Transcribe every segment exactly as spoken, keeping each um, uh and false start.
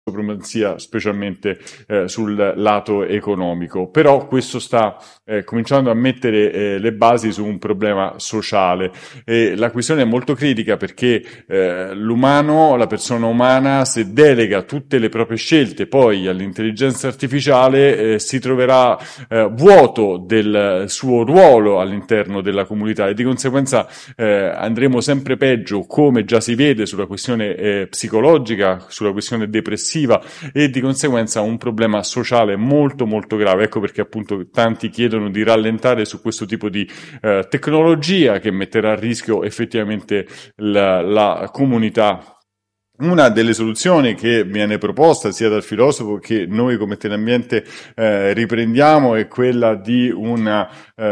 supremazia, specialmente eh, sul lato economico. Però questo sta eh, cominciando a mettere eh, le basi su un problema sociale, e la questione è molto critica perché eh, l'umano, la persona umana, se delega tutte le proprie scelte poi all'intelligenza artificiale, eh, si troverà eh, vuoto del suo ruolo all'interno della comunità, e di conseguenza eh, andremo sempre peggio, come già si vede sulla questione eh, psicologica, sulla questione depressiva, e di conseguenza un problema sociale molto molto grave. Ecco perché appunto tanti chiedono di rallentare su questo tipo di eh, tecnologia che metterà a rischio effettivamente la, la comunità. Una delle soluzioni che viene proposta sia dal filosofo che noi come Teleambiente eh, riprendiamo è quella di una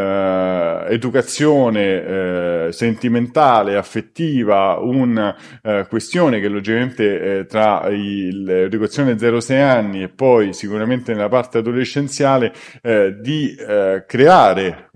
eh, educazione eh, sentimentale, affettiva, una eh, questione che logicamente eh, tra il, l'educazione zero sei anni e poi sicuramente nella parte adolescenziale eh, di eh, creare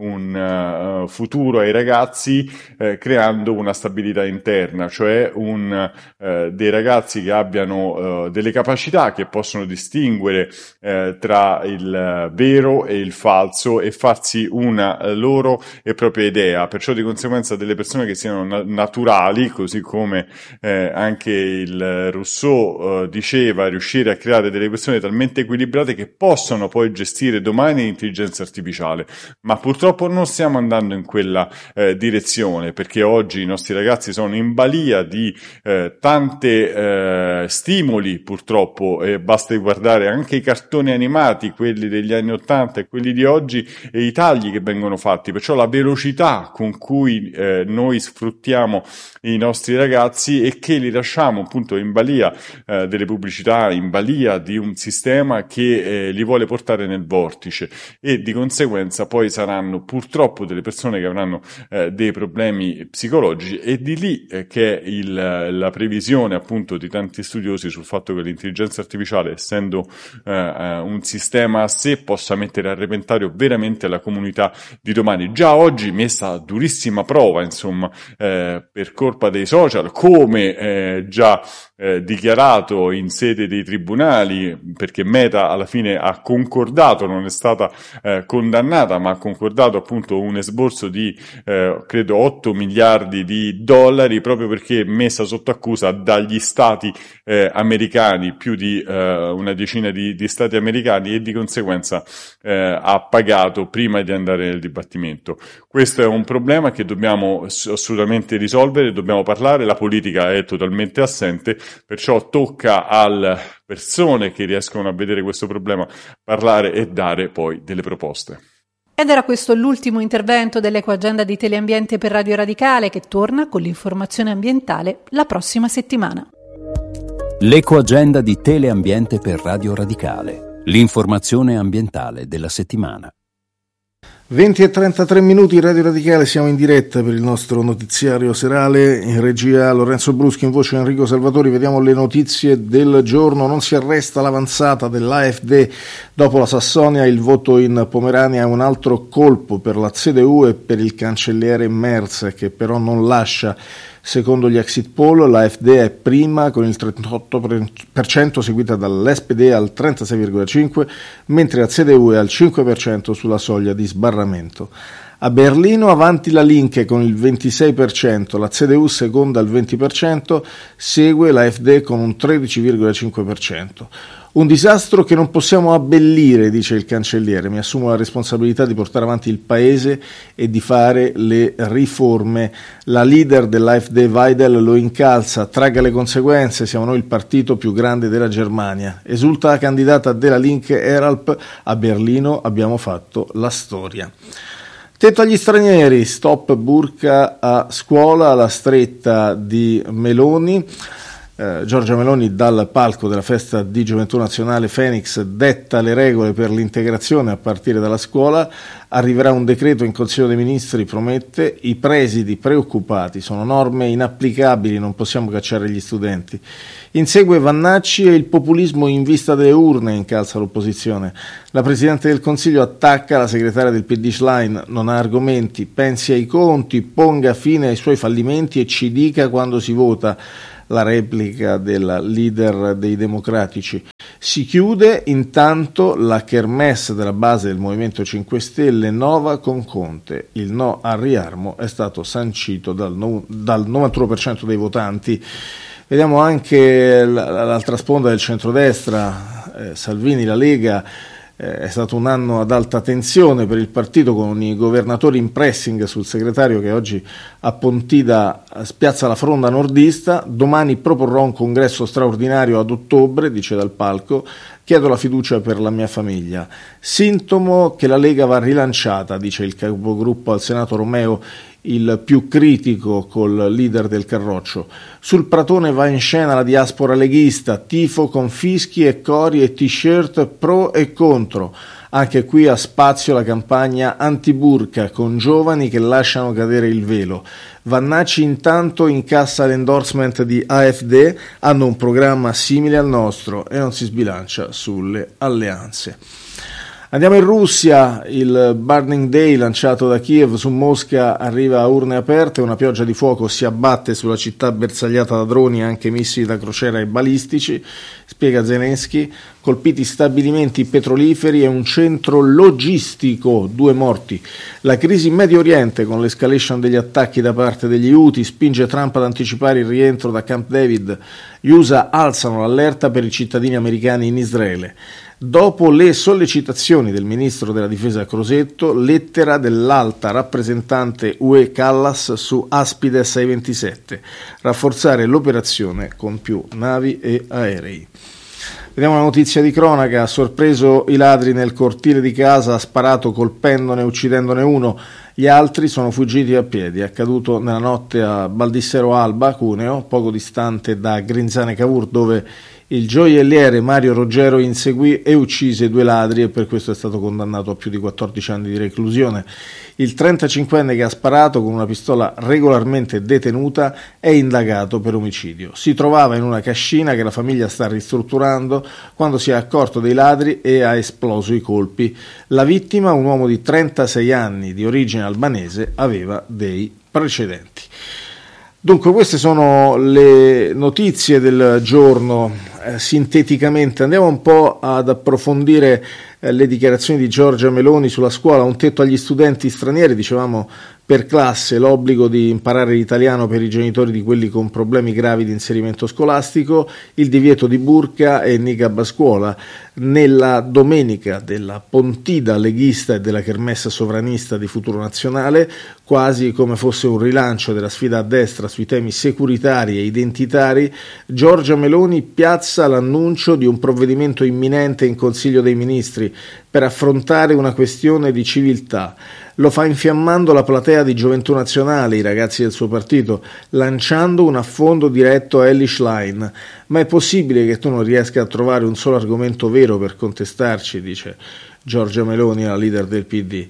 un uh, futuro ai ragazzi eh, creando una stabilità interna, cioè un eh, dei ragazzi ragazzi che abbiano uh, delle capacità che possono distinguere eh, tra il vero e il falso e farsi una uh, loro e propria idea, perciò di conseguenza delle persone che siano na- naturali, così come eh, anche il Rousseau uh, diceva, riuscire a creare delle persone talmente equilibrate che possono poi gestire domani l'intelligenza artificiale. Ma purtroppo non stiamo andando in quella eh, direzione, perché oggi i nostri ragazzi sono in balia di eh, tante Eh, stimoli, purtroppo, e basta guardare anche i cartoni animati, quelli degli anni ottanta e quelli di oggi, e i tagli che vengono fatti, perciò la velocità con cui eh, noi sfruttiamo i nostri ragazzi e che li lasciamo appunto in balia eh, delle pubblicità, in balia di un sistema che eh, li vuole portare nel vortice, e di conseguenza poi saranno purtroppo delle persone che avranno eh, dei problemi psicologici, e di lì eh, che è il, la previsione appunto di tanti studiosi sul fatto che l'intelligenza artificiale, essendo eh, un sistema a sé, possa mettere a repentaglio veramente la comunità di domani, già oggi messa a durissima prova, insomma, eh, per colpa dei social, come eh, già eh, dichiarato in sede dei tribunali, perché Meta alla fine ha concordato, non è stata eh, condannata, ma ha concordato appunto un esborso di eh, credo otto miliardi di dollari, proprio perché messa sotto accusa dagli stati eh, americani, più di eh, una decina di, di stati americani, e di conseguenza eh, ha pagato prima di andare nel dibattimento. Questo è un problema che dobbiamo assolutamente risolvere, dobbiamo parlare, la politica è totalmente assente, perciò tocca alle persone che riescono a vedere questo problema parlare e dare poi delle proposte. Ed era questo l'ultimo intervento dell'Ecoagenda di Teleambiente per Radio Radicale, che torna con l'informazione ambientale la prossima settimana. L'Ecoagenda di Teleambiente per Radio Radicale, l'informazione ambientale della settimana. venti e trentatré minuti, Radio Radicale, siamo in diretta per il nostro notiziario serale. In regia Lorenzo Bruschi, in voce Enrico Salvatori. Vediamo le notizie del giorno. Non si arresta l'avanzata dell'A F D dopo la Sassonia, il voto in Pomerania è un altro colpo per la C D U e per il cancelliere Merz, che però non lascia. Secondo gli exit poll l'A F D è prima con il trentotto per cento, seguita dall'S P D al trentasei virgola cinque per cento, mentre la C D U è al cinque per cento sulla soglia di sbarramento. A Berlino avanti la Linke con il ventisei per cento, la C D U seconda al venti per cento, segue l'A F D con un tredici virgola cinque per cento. Un disastro che non possiamo abbellire, dice il cancelliere. Mi assumo la responsabilità di portare avanti il paese e di fare le riforme. La leader dell'A F D, Weidel, lo incalza: tragga le conseguenze, siamo noi il partito più grande della Germania. Esulta la candidata della Linke Eralp: a Berlino abbiamo fatto la storia. Tetto agli stranieri, stop burka a scuola, la stretta di Meloni. Eh, Giorgia Meloni dal palco della festa di Gioventù Nazionale Phoenix detta le regole per l'integrazione a partire dalla scuola. Arriverà un decreto in Consiglio dei Ministri, promette. I presidi preoccupati, sono norme inapplicabili, non possiamo cacciare gli studenti. Insegue Vannacci e il populismo in vista delle urne, incalza l'opposizione. La Presidente del Consiglio attacca la segretaria del P D Schlein, non ha argomenti, pensi ai conti, ponga fine ai suoi fallimenti e ci dica quando si vota. la replica del leader dei democratici. Si chiude intanto la kermesse della base del Movimento cinque Stelle Nova con Conte. Il no al riarmo è stato sancito dal, no, dal novantuno per cento dei votanti. Vediamo anche l'altra sponda del centrodestra, eh, Salvini, la Lega. Eh, è stato un anno ad alta tensione per il partito, con i governatori in pressing sul segretario che oggi a Pontida spiazza la fronda nordista. Domani proporrò un congresso straordinario ad ottobre, dice dal palco, chiedo la fiducia per la mia famiglia. Sintomo che la Lega va rilanciata, dice il capogruppo al Senato Romeo, il più critico col leader del Carroccio. Sul Pratone va in scena la diaspora leghista, tifo con fischi e cori e t-shirt pro e contro. Anche qui ha spazio la campagna anti-burka, con giovani che lasciano cadere il velo. Vannacci intanto incassa l'endorsement di A F D, hanno un programma simile al nostro e non si sbilancia sulle alleanze. Andiamo in Russia, il Burning Day lanciato da Kiev su Mosca arriva a urne aperte, una pioggia di fuoco si abbatte sulla città bersagliata da droni e anche missili da crociera e balistici, spiega Zelensky, colpiti stabilimenti petroliferi e un centro logistico, due morti. La crisi in Medio Oriente con l'escalation degli attacchi da parte degli Houthi spinge Trump ad anticipare il rientro da Camp David. Gli U S A alzano l'allerta per i cittadini americani in Israele. Dopo le sollecitazioni del ministro della difesa Crosetto, lettera dell'alta rappresentante U E Callas su Aspide sei ventisette, rafforzare l'operazione con più navi e aerei. Vediamo una notizia di cronaca, ha sorpreso i ladri nel cortile di casa, ha sparato colpendone e uccidendone uno, gli altri sono fuggiti a piedi, è accaduto nella notte a Baldissero Alba, Cuneo, poco distante da Grinzane Cavour, dove il gioielliere Mario Roggero inseguì e uccise due ladri e per questo è stato condannato a più di quattordici anni di reclusione. Il trentacinquenne che ha sparato con una pistola regolarmente detenuta è indagato per omicidio. Si trovava in una cascina che la famiglia sta ristrutturando quando si è accorto dei ladri e ha esploso i colpi. La vittima, un uomo di trentasei anni di origine albanese, aveva dei precedenti. Dunque queste sono le notizie del giorno, eh, sinteticamente. Andiamo un po' ad approfondire eh, le dichiarazioni di Giorgia Meloni sulla scuola, un tetto agli studenti stranieri, dicevamo per classe, l'obbligo di imparare l'italiano per i genitori di quelli con problemi gravi di inserimento scolastico, il divieto di burka e niqab a scuola. Nella domenica della Pontida leghista e della kermesse sovranista di Futuro Nazionale, quasi come fosse un rilancio della sfida a destra sui temi securitari e identitari, Giorgia Meloni piazza l'annuncio di un provvedimento imminente in Consiglio dei Ministri per affrontare una questione di civiltà. Lo fa infiammando la platea di Gioventù Nazionale, i ragazzi del suo partito, lanciando un affondo diretto a Elly Schlein. Ma è possibile che tu non riesca a trovare un solo argomento vero per contestarci, dice Giorgia Meloni, la leader del P D.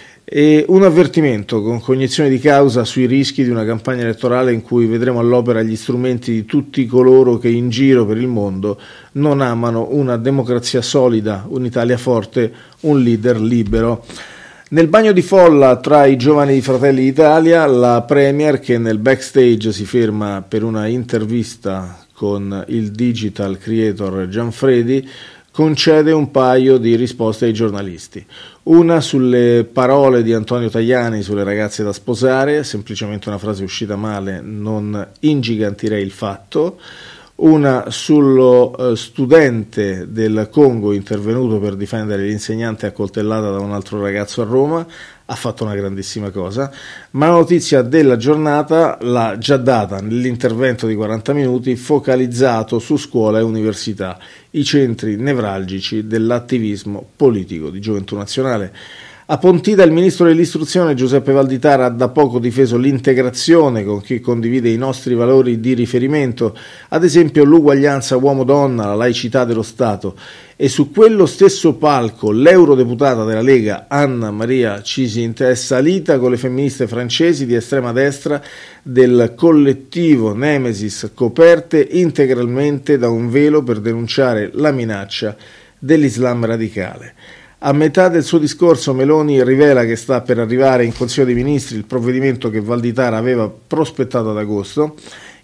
E un avvertimento con cognizione di causa sui rischi di una campagna elettorale in cui vedremo all'opera gli strumenti di tutti coloro che in giro per il mondo non amano una democrazia solida, un'Italia forte, un leader libero. Nel bagno di folla tra i giovani di Fratelli d'Italia, la Premier, che nel backstage si ferma per una intervista con il digital creator Gianfredi, concede un paio di risposte ai giornalisti. Una sulle parole di Antonio Tajani sulle ragazze da sposare, semplicemente una frase uscita male, non ingigantirei il fatto. Una sullo uh, studente del Congo intervenuto per difendere l'insegnante accoltellata da un altro ragazzo a Roma, ha fatto una grandissima cosa, ma la notizia della giornata l'ha già data nell'intervento di quaranta minuti focalizzato su scuola e università, i centri nevralgici dell'attivismo politico di Gioventù Nazionale. A Pontida il ministro dell'istruzione Giuseppe Valditara ha da poco difeso l'integrazione con chi condivide i nostri valori di riferimento, ad esempio l'uguaglianza uomo-donna, la laicità dello Stato, e su quello stesso palco l'eurodeputata della Lega Anna Maria Cisint è salita con le femministe francesi di estrema destra del collettivo Nemesis, coperte integralmente da un velo per denunciare la minaccia dell'Islam radicale. A metà del suo discorso Meloni rivela che sta per arrivare in Consiglio dei Ministri il provvedimento che Valditara aveva prospettato ad agosto.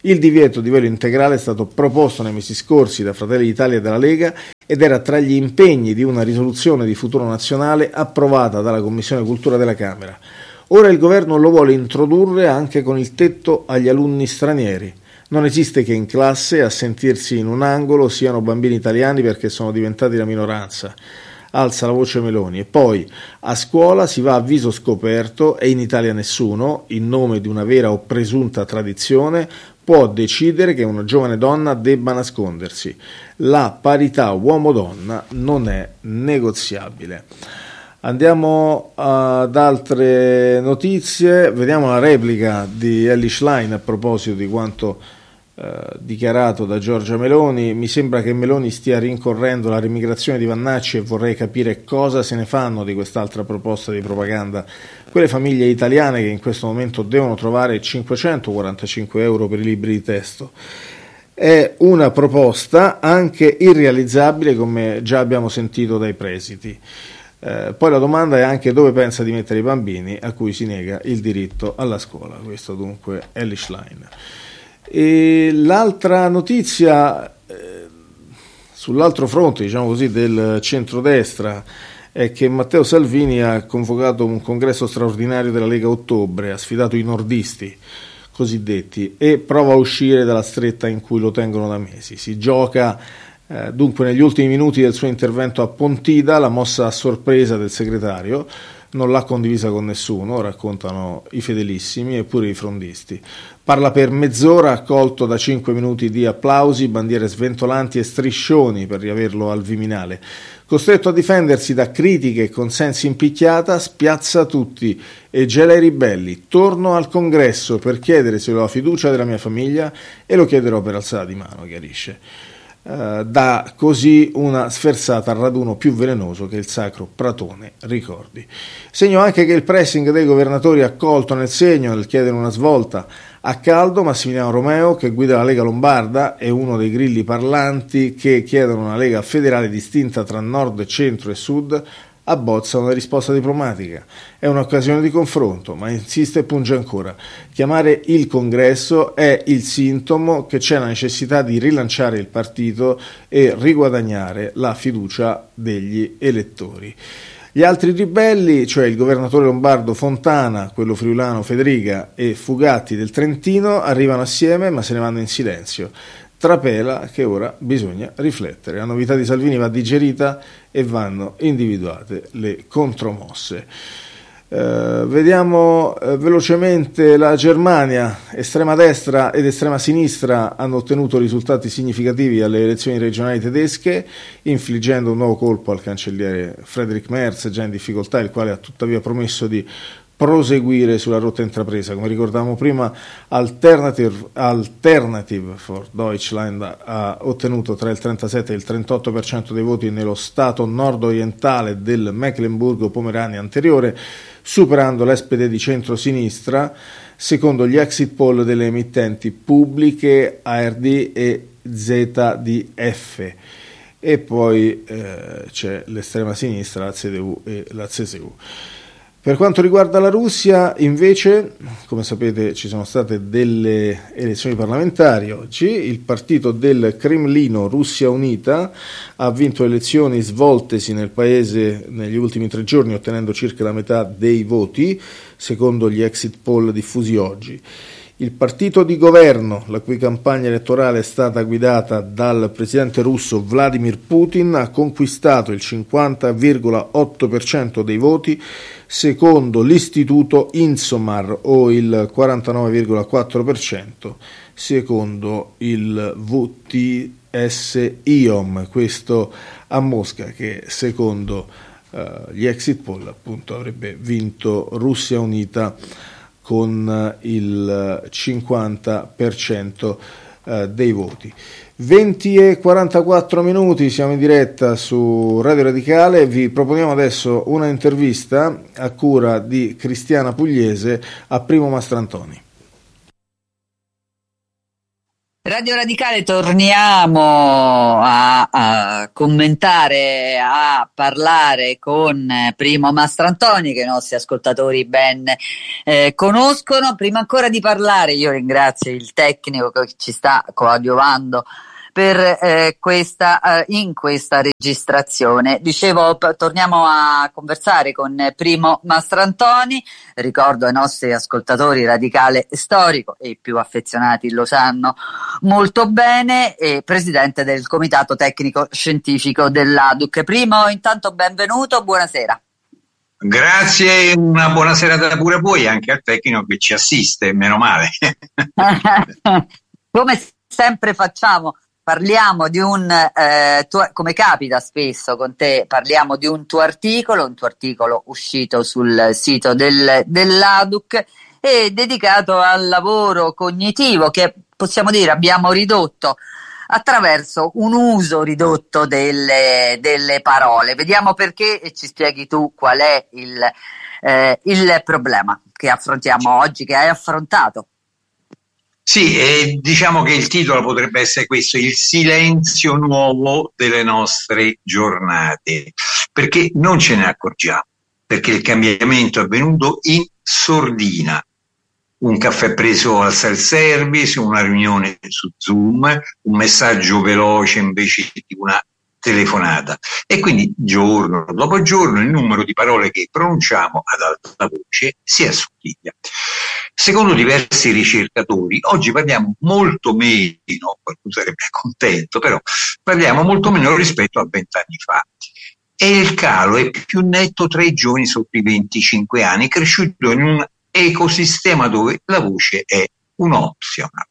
Il divieto di velo integrale è stato proposto nei mesi scorsi da Fratelli d'Italia e dalla Lega ed era tra gli impegni di una risoluzione di Futuro Nazionale approvata dalla Commissione Cultura della Camera. Ora il governo lo vuole introdurre anche con il tetto agli alunni stranieri. Non esiste che in classe a sentirsi in un angolo siano bambini italiani perché sono diventati la minoranza. Alza la voce Meloni. E poi a scuola si va a viso scoperto e in Italia nessuno, in nome di una vera o presunta tradizione, può decidere che una giovane donna debba nascondersi. La parità uomo-donna non è negoziabile. Andiamo ad altre notizie, vediamo la replica di Elly Schlein a proposito di quanto eh, dichiarato da Giorgia Meloni. Mi sembra che Meloni stia rincorrendo la rimigrazione di Vannacci e vorrei capire cosa se ne fanno di quest'altra proposta di propaganda. Quelle famiglie italiane che in questo momento devono trovare cinquecentoquarantacinque euro per i libri di testo. È una proposta anche irrealizzabile, come già abbiamo sentito dai presidi. Eh, poi la domanda è anche dove pensa di mettere i bambini a cui si nega il diritto alla scuola. Questo dunque è Elly Schlein. E l'altra notizia eh, sull'altro fronte, diciamo così, del centrodestra è che Matteo Salvini ha convocato un congresso straordinario della Lega a ottobre, ha sfidato i nordisti cosiddetti e prova a uscire dalla stretta in cui lo tengono da mesi. Si gioca eh, dunque negli ultimi minuti del suo intervento a Pontida la mossa a sorpresa del segretario, non l'ha condivisa con nessuno, raccontano i fedelissimi e pure i frondisti. Parla per mezz'ora, accolto da cinque minuti di applausi, bandiere sventolanti e striscioni per riaverlo al Viminale. Costretto a difendersi da critiche e consensi in picchiata, spiazza tutti e gela i ribelli. Torno al congresso per chiedere se ho la fiducia della mia famiglia e lo chiederò per alzata di mano, chiarisce. Uh, dà così una sferzata al raduno più velenoso che il sacro Pratone ricordi. Segno anche che il pressing dei governatori ha colto nel segno nel chiedere una svolta. A caldo Massimiliano Romeo, che guida la Lega Lombarda, è uno dei grilli parlanti che chiedono una Lega federale distinta tra nord, centro e sud, abbozza una risposta diplomatica. È un'occasione di confronto, ma insiste e punge ancora. Chiamare il congresso è il sintomo che c'è la necessità di rilanciare il partito e riguadagnare la fiducia degli elettori. Gli altri ribelli, cioè il governatore lombardo Fontana, quello friulano Federica e Fugatti del Trentino, arrivano assieme ma se ne vanno in silenzio. Trapela che ora bisogna riflettere. La novità di Salvini va digerita e vanno individuate le contromosse. Eh, vediamo eh, velocemente la Germania. Estrema destra ed estrema sinistra hanno ottenuto risultati significativi alle elezioni regionali tedesche, infliggendo un nuovo colpo al cancelliere Friedrich Merz, già in difficoltà, il quale ha tuttavia promesso di proseguire sulla rotta intrapresa. Come ricordavamo prima, Alternative, Alternative for Deutschland ha ottenuto tra il trentasette e il trentotto per cento dei voti nello stato nord-orientale del Mecklenburgo-Pomerania anteriore, superando l'S P D di centro-sinistra, secondo gli exit poll delle emittenti pubbliche A R D e Z D F. E poi eh, c'è l'estrema sinistra, la C D U e la C S U. Per quanto riguarda la Russia, invece, come sapete ci sono state delle elezioni parlamentari oggi. Il partito del Cremlino, Russia Unita, ha vinto le elezioni svoltesi nel paese negli ultimi tre giorni, ottenendo circa la metà dei voti, secondo gli exit poll diffusi oggi. Il partito di governo, la cui campagna elettorale è stata guidata dal presidente russo Vladimir Putin, ha conquistato il cinquanta virgola otto per cento dei voti, secondo l'istituto Insomar, o il quarantanove virgola quattro per cento secondo il V T S I O M, questo a Mosca, che secondo uh, gli exit poll appunto avrebbe vinto Russia Unita con il cinquanta per cento dei voti. venti e quarantaquattro minuti, siamo in diretta su Radio Radicale. Vi proponiamo adesso una intervista a cura di Cristiana Pugliese a Primo Mastrantoni. Radio Radicale, torniamo a, a commentare, a parlare con Primo Mastrantoni, che i nostri ascoltatori ben eh, conoscono. Prima ancora di parlare, io ringrazio il tecnico che ci sta coadiuvando per eh, questa eh, in questa registrazione. Dicevo, p- torniamo a conversare con Primo Mastrantoni. Ricordo ai nostri ascoltatori Radicale storico, e i più affezionati lo sanno molto bene, e presidente del comitato tecnico scientifico dell'A D U C. Primo, intanto benvenuto, buonasera. Grazie, una buona serata pure a voi, anche al tecnico che ci assiste, meno male. Come sempre facciamo, parliamo di un, eh, tuo, come capita spesso con te, parliamo di un tuo articolo, un tuo articolo uscito sul sito del, dell'A D U C e dedicato al lavoro cognitivo, che possiamo dire abbiamo ridotto attraverso un uso ridotto delle, delle parole. Vediamo perché e ci spieghi tu qual è il, eh, il problema che affrontiamo oggi, che hai affrontato. Sì, e diciamo che il titolo potrebbe essere questo: il silenzio nuovo delle nostre giornate, perché non ce ne accorgiamo, perché il cambiamento è avvenuto in sordina. Un caffè preso al self-service, una riunione su Zoom, un messaggio veloce invece di una telefonata, e quindi giorno dopo giorno il numero di parole che pronunciamo ad alta voce si assottiglia. Secondo diversi ricercatori, oggi parliamo molto meno, qualcuno sarebbe contento, però parliamo molto meno rispetto a vent'anni fa. E il calo è più netto tra i giovani sotto i venticinque anni, cresciuto in un ecosistema dove la voce è un optional.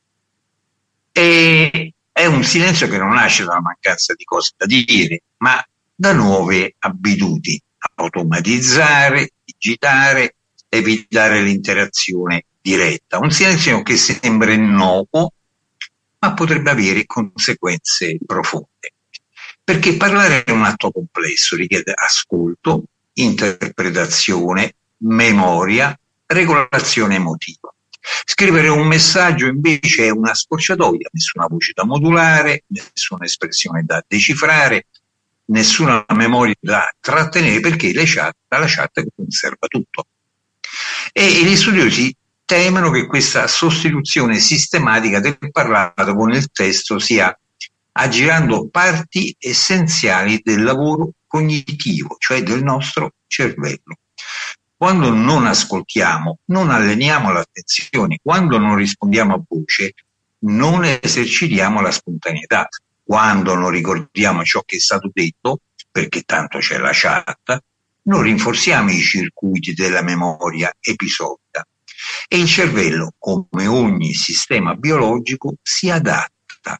E è un silenzio che non nasce dalla mancanza di cose da dire, ma da nuove abitudini: automatizzare, digitare, evitare l'interazione diretta. Un silenzio che sembra innocuo, ma potrebbe avere conseguenze profonde. Perché parlare è un atto complesso, richiede ascolto, interpretazione, memoria, regolazione emotiva. Scrivere un messaggio invece è una scorciatoia: nessuna voce da modulare, nessuna espressione da decifrare, nessuna memoria da trattenere, perché le chat, la chat conserva tutto. E gli studiosi temono che questa sostituzione sistematica del parlato con il testo stia aggirando parti essenziali del lavoro cognitivo, cioè del nostro cervello. Quando non ascoltiamo, non alleniamo l'attenzione; quando non rispondiamo a voce, non esercitiamo la spontaneità; quando non ricordiamo ciò che è stato detto, perché tanto c'è la chat, non rinforziamo i circuiti della memoria episodica. E il cervello, come ogni sistema biologico, si adatta,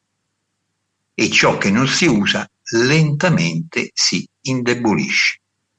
e ciò che non si usa lentamente si indebolisce.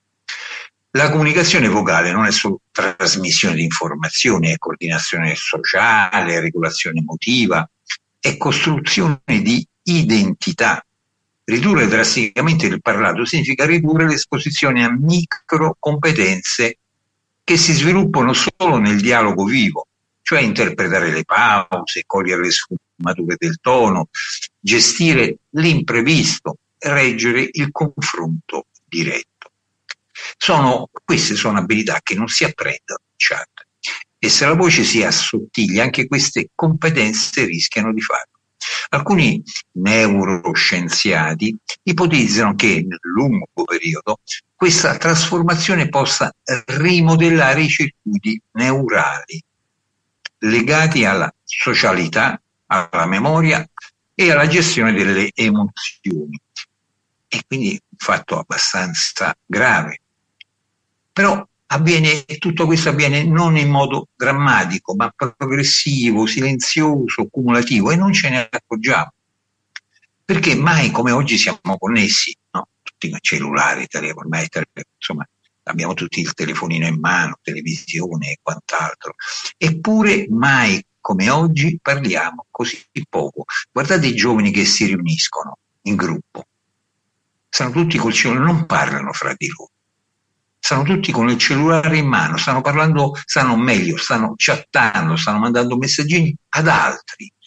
La comunicazione vocale non è solo trasmissione di informazioni, è coordinazione sociale, è regolazione emotiva, è costruzione di identità. Ridurre drasticamente il parlato significa ridurre l'esposizione a micro competenze che si sviluppano solo nel dialogo vivo, cioè interpretare le pause, cogliere le sfumature del tono, gestire l'imprevisto, reggere il confronto diretto. Sono, queste sono abilità che non si apprendono in chat, e se la voce si assottiglia, anche queste competenze rischiano di farlo. Alcuni neuroscienziati ipotizzano che nel lungo periodo questa trasformazione possa rimodellare i circuiti neurali legati alla socialità, alla memoria e alla gestione delle emozioni. E quindi un fatto abbastanza grave. Però avviene, tutto questo avviene non in modo drammatico, ma progressivo, silenzioso, cumulativo, e non ce ne accorgiamo. Perché mai come oggi siamo connessi, no? Tutti con cellulari, telefono, ormai insomma abbiamo tutti il telefonino in mano, televisione e quant'altro. Eppure mai come oggi parliamo così poco. Guardate i giovani che si riuniscono in gruppo. Stanno tutti col cellulare, non parlano fra di loro. Stanno tutti con il cellulare in mano, stanno parlando, stanno meglio, stanno chattando, stanno mandando messaggini ad altri.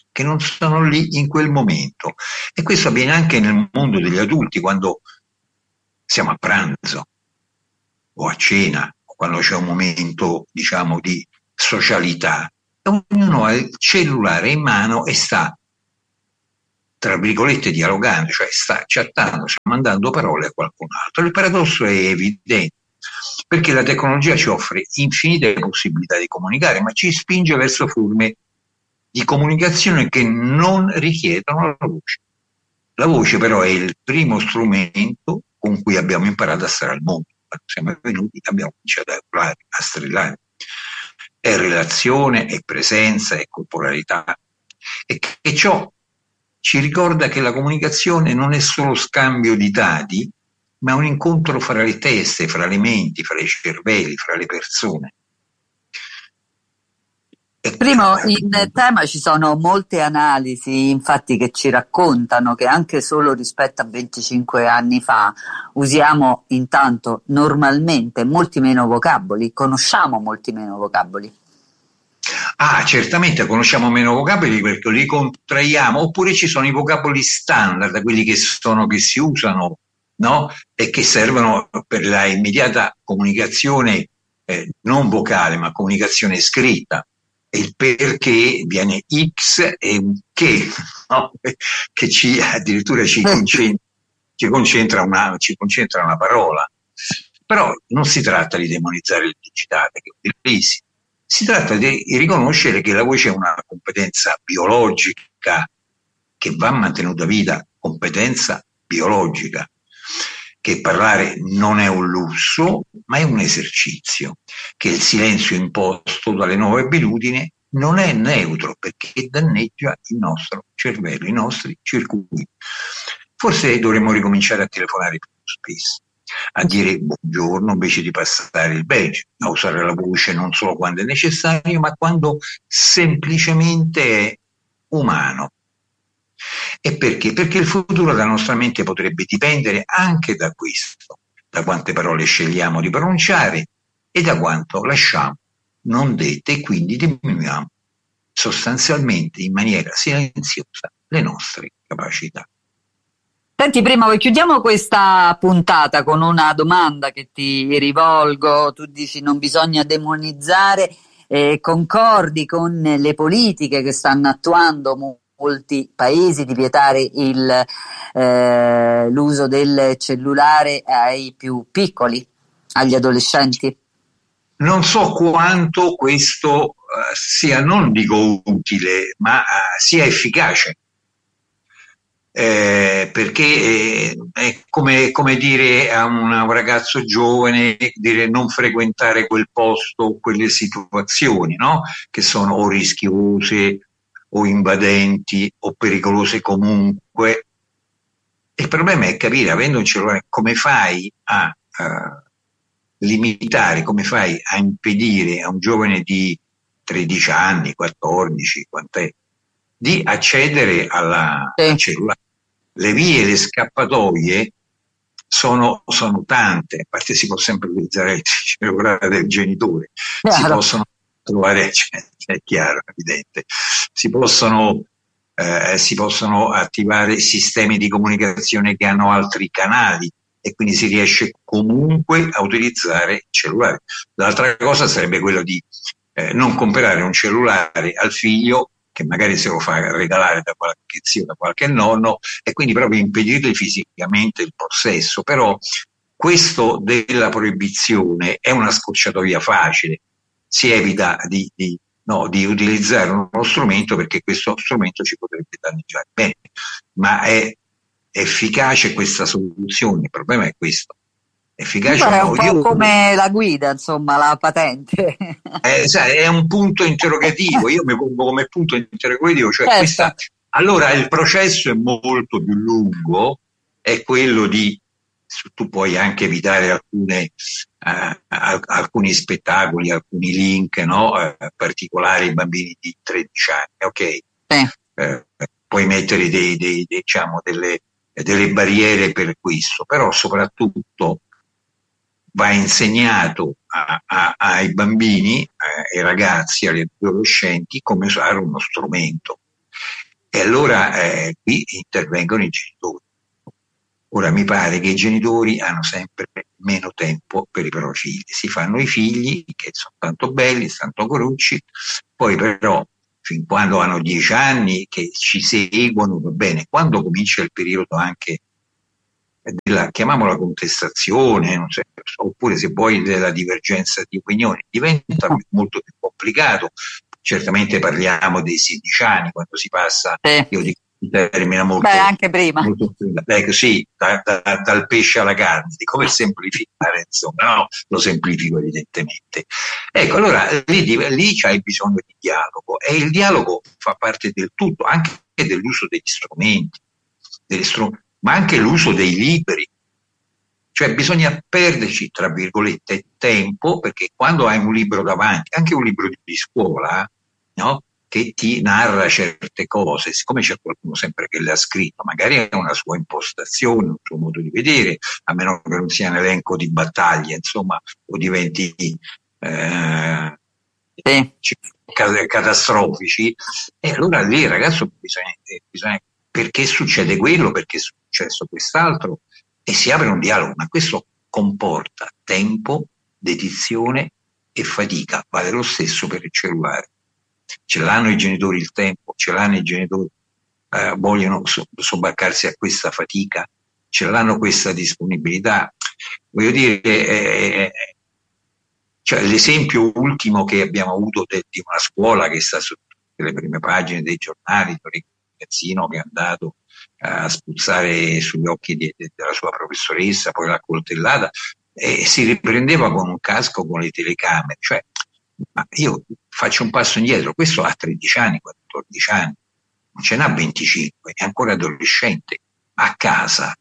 che non sono lì in quel momento. E questo avviene anche nel mondo degli adulti, quando siamo a pranzo o a cena, o quando c'è un momento, diciamo, di socialità. Ognuno ha il cellulare in mano e sta, tra virgolette, dialogando, cioè sta chattando, sta mandando parole a qualcun altro. Il paradosso è evidente, perché la tecnologia ci offre infinite possibilità di comunicare, ma ci spinge verso forme di comunicazione che non richiedono la voce. La voce però è il primo strumento con cui abbiamo imparato a stare al mondo. Quando siamo venuti abbiamo cominciato a urlare, a strillare. È relazione, è presenza, è corporalità. E che ciò ci ricorda che la comunicazione non è solo scambio di dati, ma un incontro fra le teste, fra le menti, fra i cervelli, fra le persone. Primo, in tema ci sono molte analisi, infatti, che ci raccontano che anche solo rispetto a venticinque anni fa usiamo intanto normalmente molti meno vocaboli, conosciamo molti meno vocaboli. Ah, certamente conosciamo meno vocaboli perché li contraiamo, oppure ci sono i vocaboli standard, quelli che sono, che si usano, no? E che servono per la immediata comunicazione eh, non vocale, ma comunicazione scritta. Il perché viene X e un che, no? Che ci addirittura ci concentra, ci concentra una, ci concentra una parola. Però non si tratta di demonizzare il digitale, che è bellissimo. Si tratta di riconoscere che la voce è una competenza biologica che va mantenuta viva, competenza biologica, che parlare non è un lusso, ma è un esercizio, che il silenzio imposto dalle nuove abitudini non è neutro perché danneggia il nostro cervello, i nostri circuiti. Forse dovremmo ricominciare a telefonare più spesso, a dire buongiorno invece di passare il badge, a usare la voce non solo quando è necessario, ma quando semplicemente è umano. E perché? Perché il futuro della nostra mente potrebbe dipendere anche da questo, da quante parole scegliamo di pronunciare e da quanto lasciamo non dette, e quindi diminuiamo sostanzialmente in maniera silenziosa le nostre capacità. Senti, prima chiudiamo questa puntata con una domanda che ti rivolgo. Tu dici non bisogna demonizzare, eh, concordi con le politiche che stanno attuando molti paesi di vietare il, eh, l'uso del cellulare ai più piccoli, agli adolescenti? Non so quanto questo uh, sia, non dico utile, ma uh, sia efficace. Eh, perché eh, è come, come dire a un, a un ragazzo giovane, dire non frequentare quel posto o quelle situazioni, no? Che sono o rischiose o invadenti o pericolose comunque. Il problema è capire, avendo un cellulare, come fai a uh, limitare, come fai a impedire a un giovane di tredici anni, quattordici, quant'è, di accedere alla, sì. al cellulare. Le vie, le scappatoie sono, sono tante, a parte si può sempre utilizzare il cellulare del genitore, chiaro. Si possono trovare, cioè, è chiaro, evidente, si possono, eh, si possono attivare sistemi di comunicazione che hanno altri canali e quindi si riesce comunque a utilizzare il cellulare. L'altra cosa sarebbe quello di eh, non comprare un cellulare al figlio che magari se lo fa regalare da qualche zio, da qualche nonno, e quindi proprio impedirgli fisicamente il possesso. Però questo della proibizione è una scorciatoia facile, si evita di, di, no, di utilizzare uno strumento perché questo strumento ci potrebbe danneggiare. Bene, ma è efficace questa soluzione? Il problema è questo. Efficace Beh, è no? un po' Io, come la guida, insomma, la patente. Eh, sai, è un punto interrogativo, io mi pongo come punto interrogativo, cioè certo. questa, allora il processo è molto più lungo, è quello di, tu puoi anche evitare alcune, eh, alcuni spettacoli, alcuni link, no, eh, particolari ai bambini di tredici anni, ok? Sì. Eh, puoi mettere dei, dei, dei, diciamo, delle, delle barriere per questo, però soprattutto va insegnato a, a, ai bambini, eh, ai ragazzi, agli adolescenti come usare uno strumento E allora eh, qui intervengono i genitori. Ora mi pare che i genitori hanno sempre meno tempo per i propri figli, si fanno i figli che sono tanto belli, tanto corucci, poi però fin quando hanno dieci anni che ci seguono, va bene, quando comincia il periodo anche della, chiamiamola contestazione, non so, oppure se vuoi della divergenza di opinioni, diventa molto più complicato. Certamente parliamo dei sedici anni, quando si passa, eh. io dico termina molto, beh, anche prima, molto, beh, così, da, da, dal pesce alla carne, di come semplificare, insomma, no, lo semplifico evidentemente. Ecco, allora lì, lì c'hai bisogno di dialogo, e il dialogo fa parte del tutto, anche dell'uso degli strumenti, degli str- ma anche l'uso dei libri. Cioè bisogna perderci, tra virgolette, tempo, perché quando hai un libro davanti, anche un libro di scuola, no? Che ti narra certe cose, siccome c'è qualcuno sempre che le ha scritto, magari ha una sua impostazione, un suo modo di vedere, a meno che non sia un elenco di battaglie, insomma, o diventi eh, sì. catastrofici, e allora lì ragazzo bisogna, bisogna, perché succede quello, perché è successo quest'altro, e si apre un dialogo, ma questo comporta tempo, dedizione e fatica, vale lo stesso per il cellulare. Ce l'hanno i genitori il tempo, ce l'hanno i genitori, eh, vogliono sobbarcarsi a questa fatica, ce l'hanno questa disponibilità. Voglio dire, eh, cioè, l'esempio ultimo che abbiamo avuto de, di una scuola che sta su le prime pagine dei giornali, il ragazzino che è andato a spuzzare sugli occhi di, de, della sua professoressa, poi l'ha coltellata, e si riprendeva con un casco con le telecamere. Cioè, ma io faccio un passo indietro, questo ha tredici anni, quattordici anni, non ce n'ha venticinque, è ancora adolescente, a casa.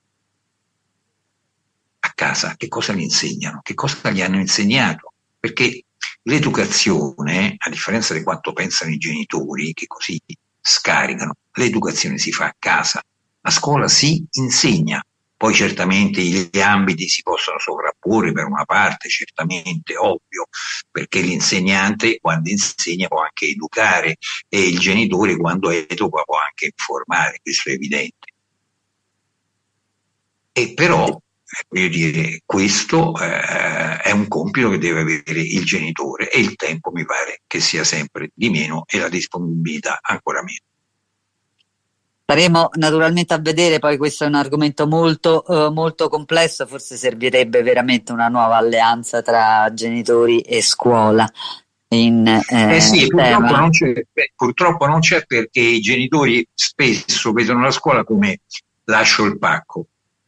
A casa che cosa gli insegnano? Che cosa gli hanno insegnato? Perché l'educazione, a differenza di quanto pensano i genitori, che così scaricano, l'educazione si fa a casa, a scuola si insegna. Poi certamente gli ambiti si possono sovrapporre, per una parte, certamente, ovvio, perché l'insegnante quando insegna può anche educare e il genitore quando educa può anche informare, questo è evidente. E però, voglio dire, questo eh, è un compito che deve avere il genitore, e il tempo mi pare che sia sempre di meno e la disponibilità ancora meno. Staremo naturalmente a vedere, poi questo è un argomento molto, eh, molto complesso, forse servirebbe veramente una nuova alleanza tra genitori e scuola. In, eh, eh sì, purtroppo non, c'è, beh, purtroppo non c'è, perché i genitori spesso vedono la scuola come lascio il pacco.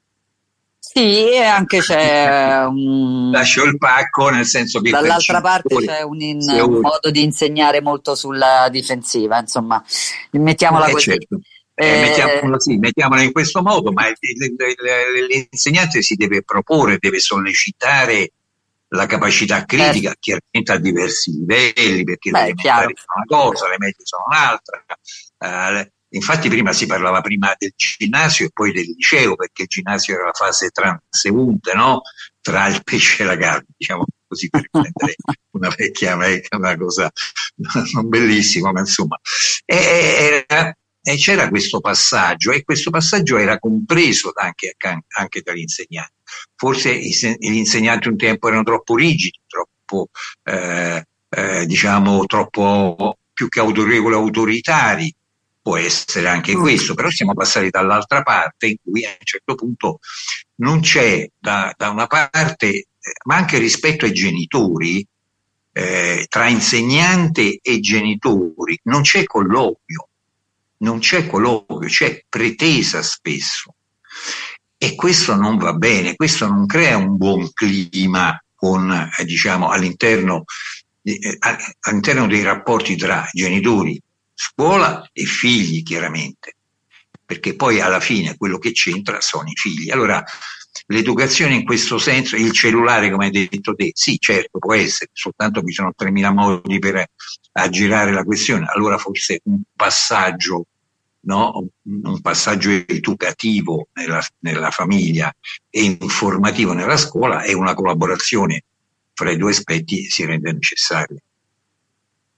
Sì, e anche c'è un... lascio il pacco, nel senso che dall'altra parte c'è un, in, un modo di insegnare molto sulla difensiva, insomma, mettiamola eh, così. Certo. Eh, mettiamola, sì, mettiamola in questo modo, ma l'insegnante si deve proporre, deve sollecitare la capacità critica, eh. chiaramente a diversi livelli, perché Beh, le elementari sono una cosa, le medie sono un'altra. Uh, infatti prima si parlava prima del ginnasio e poi del liceo, perché il ginnasio era la fase transeunte, no? Tra il pesce e la carne, diciamo così, per prendere una vecchia, una cosa non bellissima, ma insomma. E, era, E c'era questo passaggio, e questo passaggio era compreso anche, anche dagli insegnanti. Forse gli insegnanti un tempo erano troppo rigidi, troppo, eh, eh, diciamo, troppo più che autorevoli, autoritari. Può essere anche questo, però siamo passati dall'altra parte, in cui a un certo punto non c'è da, da una parte, eh, ma anche rispetto ai genitori, eh, tra insegnante e genitori, non c'è colloquio. Non c'è colloquio, c'è pretesa spesso, e questo non va bene, questo non crea un buon clima con, eh, diciamo, all'interno, eh, all'interno dei rapporti tra genitori, scuola e figli, chiaramente, perché poi alla fine quello che c'entra sono i figli. Allora l'educazione in questo senso, il cellulare, come hai detto te, sì, certo, può essere, soltanto vi sono tremila modi per aggirare la questione, allora forse un passaggio, no? Un passaggio educativo nella, nella famiglia e informativo nella scuola, e una collaborazione fra i due aspetti si rende necessaria.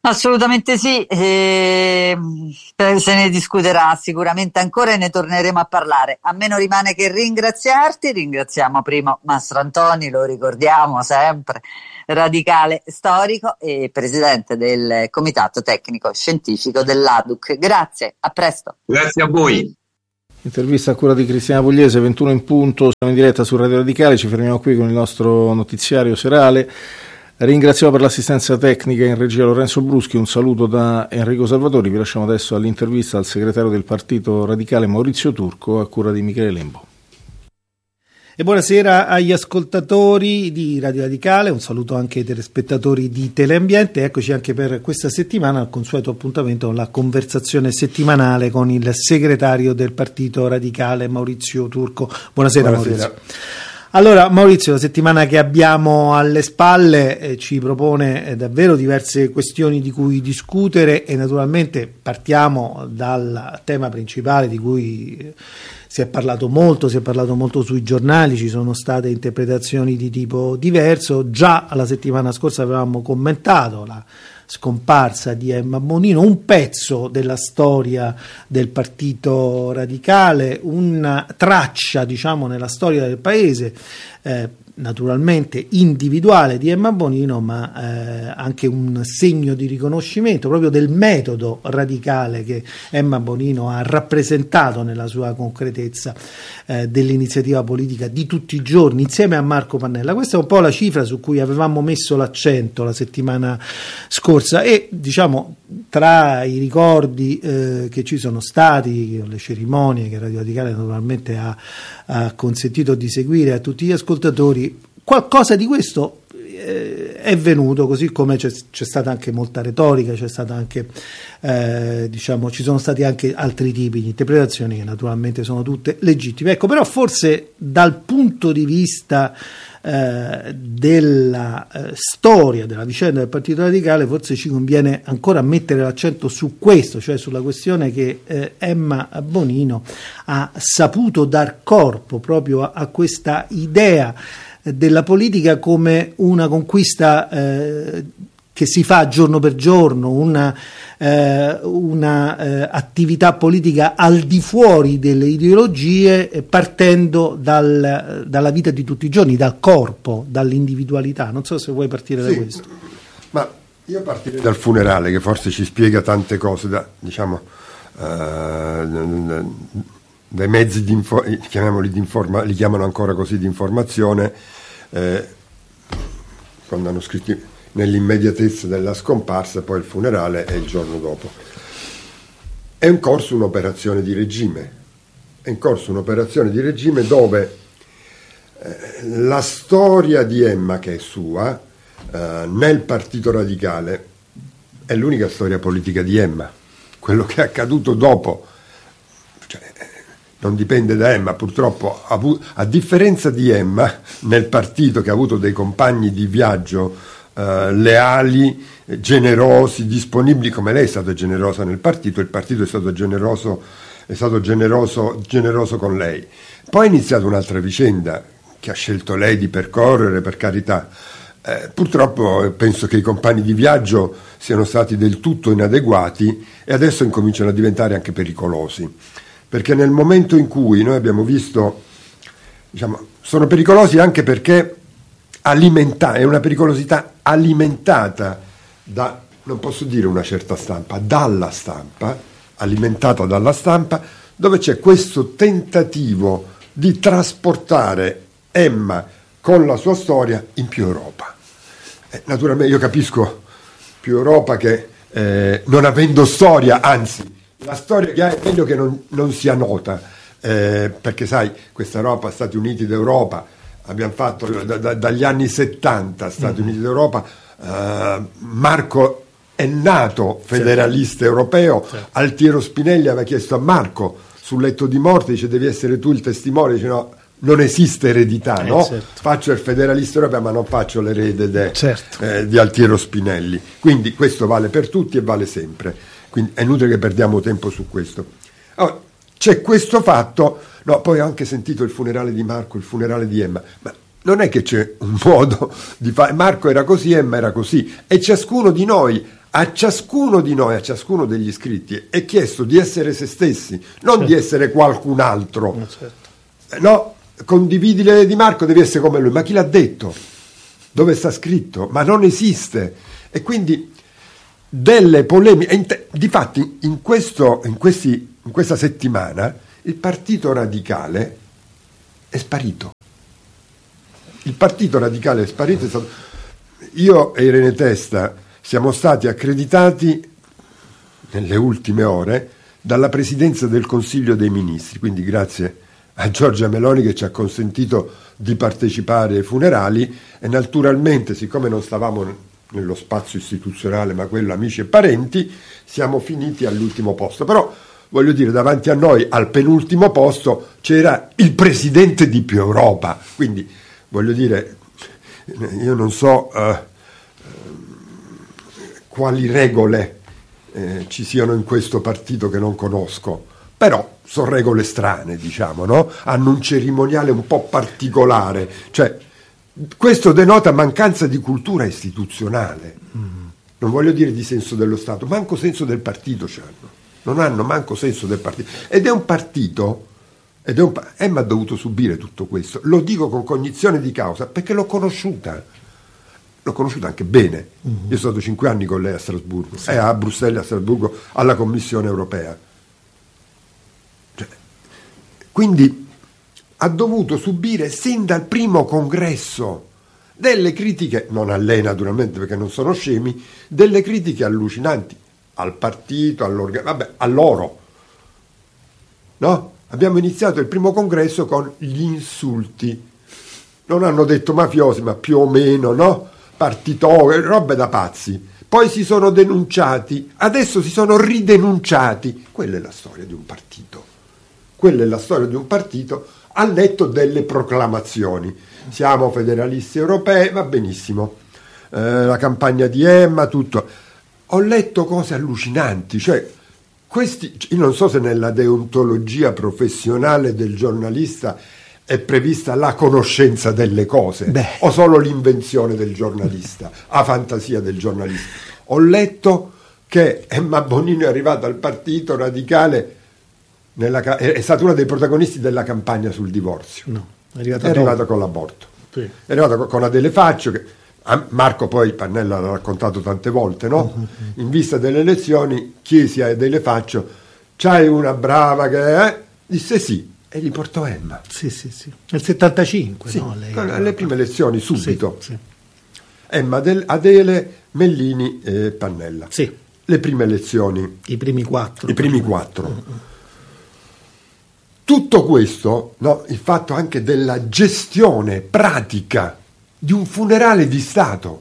Assolutamente sì, e se ne discuterà sicuramente ancora e ne torneremo a parlare. A me non rimane che ringraziarti, ringraziamo prima Mastrantoni, lo ricordiamo sempre, radicale storico e presidente del Comitato Tecnico Scientifico dell'A D U C. Grazie, a presto. Grazie a voi. Intervista a cura di Cristiana Pugliese, ventuno in punto, siamo in diretta su Radio Radicale, ci fermiamo qui con il nostro notiziario serale. Ringraziamo per l'assistenza tecnica in regia Lorenzo Bruschi, un saluto da Enrico Salvatori, vi lasciamo adesso all'intervista al segretario del Partito Radicale Maurizio Turco a cura di Michele Lembo. E buonasera agli ascoltatori di Radio Radicale, un saluto anche ai telespettatori di Teleambiente. Eccoci anche per questa settimana al consueto appuntamento con la conversazione settimanale con il segretario del Partito Radicale Maurizio Turco. Buonasera, buonasera. Maurizio. Allora Maurizio, la settimana che abbiamo alle spalle eh, ci propone eh, davvero diverse questioni di cui discutere e naturalmente partiamo dal tema principale di cui eh, si è parlato molto, si è parlato molto sui giornali, ci sono state interpretazioni di tipo diverso. Già la settimana scorsa avevamo commentato la scomparsa di Emma Bonino, un pezzo della storia del Partito Radicale, una traccia, diciamo, nella storia del paese, eh, naturalmente individuale di Emma Bonino, ma eh, anche un segno di riconoscimento proprio del metodo radicale che Emma Bonino ha rappresentato nella sua concretezza eh, dell'iniziativa politica di tutti i giorni insieme a Marco Pannella. Questa è un po' la cifra su cui avevamo messo l'accento la settimana scorsa e, diciamo, tra i ricordi eh, che ci sono stati, le cerimonie che Radio Radicale naturalmente ha, ha consentito di seguire a tutti gli ascoltatori, qualcosa di questo eh, è venuto, così come c'è, c'è stata anche molta retorica, c'è stata anche eh, diciamo ci sono stati anche altri tipi di interpretazioni che naturalmente sono tutte legittime. Ecco, però forse dal punto di vista eh, della eh, storia della vicenda del Partito Radicale forse ci conviene ancora mettere l'accento su questo, cioè sulla questione che eh, Emma Bonino ha saputo dar corpo proprio a, a questa idea della politica come una conquista eh, che si fa giorno per giorno, una, eh, una eh, attività politica al di fuori delle ideologie, eh, partendo dal, dalla vita di tutti i giorni, dal corpo, dall'individualità. Non so se vuoi partire sì, da questo. Ma io partirei dal funerale, che forse ci spiega tante cose, da, diciamo, eh, dai mezzi di info- chiamiamoli di informa- li chiamano ancora così di informazione, eh, quando hanno scritto nell'immediatezza della scomparsa, poi il funerale e il giorno dopo. È in corso un'operazione di regime, è in corso un'operazione di regime dove eh, la storia di Emma, che è sua, eh, nel Partito Radicale, è l'unica storia politica di Emma. Quello che è accaduto dopo, cioè, non dipende da Emma, purtroppo, a differenza di Emma, nel partito che ha avuto dei compagni di viaggio Uh, leali, generosi, disponibili, come lei è stata generosa nel partito, il partito è stato generoso, è stato generoso, generoso con lei. Poi è iniziata un'altra vicenda che ha scelto lei di percorrere, per carità. Eh, purtroppo penso che i compagni di viaggio siano stati del tutto inadeguati e adesso incominciano a diventare anche pericolosi, perché nel momento in cui noi abbiamo visto, diciamo, sono pericolosi anche perché alimenta- è una pericolosità alimentata da, non posso dire una certa stampa, dalla stampa, alimentata dalla stampa, dove c'è questo tentativo di trasportare Emma con la sua storia in più Europa. Eh, naturalmente io capisco più Europa che eh, non avendo storia, anzi, la storia che ha è meglio che non, non sia nota, eh, perché sai, questa Europa, Stati Uniti d'Europa, abbiamo fatto da, da, dagli anni settanta Stati Uniti d'Europa, uh, Marco è nato federalista certo. europeo, certo. Altiero Spinelli aveva chiesto a Marco sul letto di morte, dice devi essere tu il testimone, dice no, non esiste eredità, eh, no? Certo. Faccio il federalista europeo ma non faccio l'erede de, certo. eh, di Altiero Spinelli, quindi questo vale per tutti e vale sempre, quindi è inutile che perdiamo tempo su questo. Allora, c'è questo fatto. No, poi ho anche sentito il funerale di Marco, il funerale di Emma, ma non è che c'è un modo di fare, Marco era così, Emma era così, e ciascuno di noi a ciascuno di noi, a ciascuno degli iscritti, è chiesto di essere se stessi, non certo. di essere qualcun altro. No, certo. no, condividi le idee di Marco, devi essere come lui. Ma chi l'ha detto? Dove sta scritto? Ma non esiste. E quindi delle polemiche. Difatti, in, questo, in, questi, in questa settimana il Partito Radicale è sparito. Il Partito Radicale è sparito. È stato... Io e Irene Testa siamo stati accreditati nelle ultime ore dalla Presidenza del Consiglio dei Ministri, quindi grazie a Giorgia Meloni che ci ha consentito di partecipare ai funerali, e naturalmente, siccome non stavamo nello spazio istituzionale ma quello amici e parenti, siamo finiti all'ultimo posto. Però voglio dire, davanti a noi al penultimo posto c'era il presidente di Più Europa, quindi voglio dire, io non so uh, quali regole eh, ci siano in questo partito che non conosco, però sono regole strane, diciamo, no? Hanno un cerimoniale un po' particolare, cioè questo denota mancanza di cultura istituzionale, mm. non voglio dire di senso dello Stato, manco senso del partito c'hanno, non hanno manco senso del partito, ed è un partito, ed è un, Emma ha dovuto subire tutto questo, lo dico con cognizione di causa perché l'ho conosciuta. L'ho conosciuta anche bene. Mm-hmm. Io sono stato cinque anni con lei a Strasburgo, sì. eh, a Bruxelles, a Strasburgo, alla Commissione europea. Cioè, quindi ha dovuto subire sin dal primo congresso delle critiche, non a lei naturalmente perché non sono scemi, delle critiche allucinanti al partito, vabbè, a loro. No? Abbiamo iniziato il primo congresso con gli insulti. Non hanno detto mafiosi, ma più o meno, no? Partito, robe da pazzi. Poi si sono denunciati, adesso si sono ridenunciati. Quella è la storia di un partito. Quella è la storia di un partito al netto delle proclamazioni. Siamo federalisti europei, va benissimo. Eh, la campagna di Emma, tutto. Ho letto cose allucinanti, cioè questi, io non so se nella deontologia professionale del giornalista è prevista la conoscenza delle cose, Beh. o solo l'invenzione del giornalista, la fantasia del giornalista. Ho letto che Emma Bonino è arrivata al Partito Radicale, nella, è stata una dei protagonisti della campagna sul divorzio. No, è arrivata, è arrivata con l'aborto. Sì. È arrivata con Adele Faccio, che Marco poi Pannella l'ha raccontato tante volte, no? Uh-huh. In vista delle elezioni chiesi a Adele Faccio: c'hai una brava che è? Disse sì. E gli portò Emma. Sì, sì, sì. Nel settantacinque, sì, no? Lei alle prime elezioni, subito. Sì, sì. Emma, Adele, Mellini e Pannella. Sì. Le prime elezioni. I primi quattro. I primi quattro. Uh-huh. Tutto questo, no? Il fatto anche della gestione pratica di un funerale di Stato.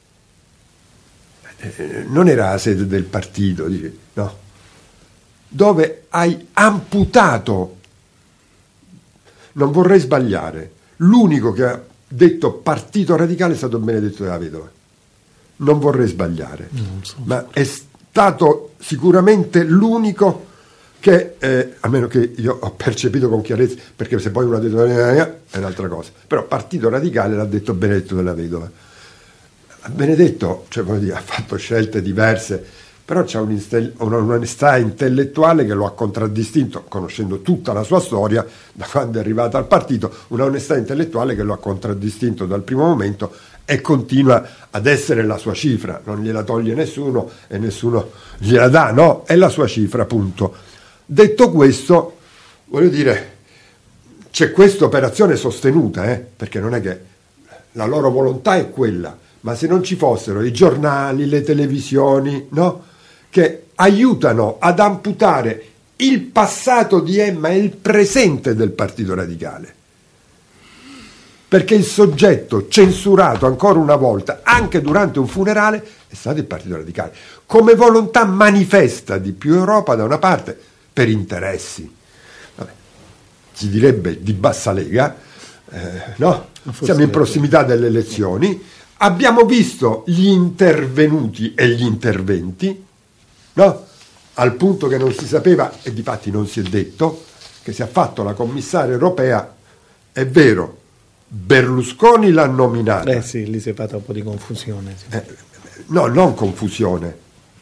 Eh, non era la sede del partito, dice, no. Dove hai amputato. Non vorrei sbagliare, l'unico che ha detto Partito Radicale è stato Benedetto della Vedova. Non vorrei sbagliare, non so. Ma è stato sicuramente l'unico che, eh, a meno che io ho percepito con chiarezza, perché se poi uno ha detto eh, è un'altra cosa, però Partito Radicale l'ha detto Benedetto della Vedova. Benedetto, cioè, voglio dire, ha fatto scelte diverse, però c'è un'onestà intellettuale che lo ha contraddistinto, conoscendo tutta la sua storia, da quando è arrivata al partito, un'onestà intellettuale che lo ha contraddistinto dal primo momento e continua ad essere la sua cifra, non gliela toglie nessuno e nessuno gliela dà, no? È la sua cifra, punto. Detto questo, voglio dire, c'è questa operazione sostenuta, eh? Perché non è che la loro volontà è quella, ma se non ci fossero i giornali, le televisioni, no? Che aiutano ad amputare il passato di Emma e il presente del Partito Radicale. Perché il soggetto censurato ancora una volta, anche durante un funerale, è stato il Partito Radicale, come volontà manifesta di Più Europa da una parte, per interessi, vabbè, si direbbe di bassa lega, eh, no? Siamo in prossimità delle elezioni, abbiamo visto gli intervenuti e gli interventi, no? Al punto che non si sapeva, e difatti non si è detto, che si è fatto la commissaria europea, è vero, Berlusconi l'ha nominata. Eh sì, lì si è fatta un po' di confusione. Sì. Eh, no, non confusione,